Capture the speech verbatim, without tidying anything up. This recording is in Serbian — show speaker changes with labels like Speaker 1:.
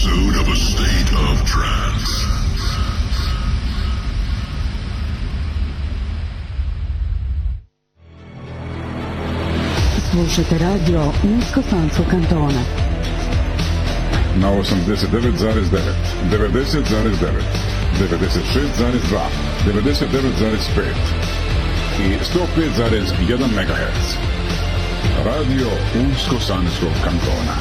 Speaker 1: episode of A State of Trance.
Speaker 2: Slušajte radio Unsko-Sanskog kantona.
Speaker 3: Na osamdeset devet zarez devet, devedeset zarez devet, devedeset šest zarez dva, devedeset devet zarez pet i sto pet zarez jedan megaherc. Radio Unsko-Sanskog kantona.